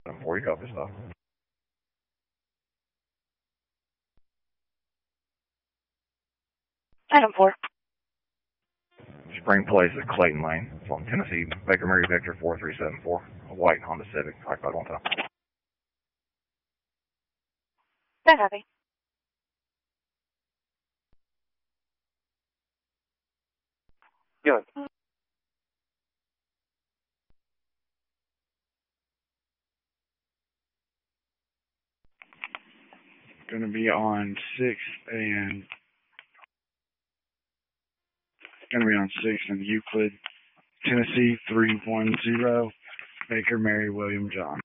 Before you copy stuff. Item 4. Spring Place at Clayton Lane. It's on Tennessee, Baker Mary Victor 4374. A white Honda Civic, occupied one time. That copy. Good. Going to be on 6th and Euclid, Tennessee 310, Baker Mary William John.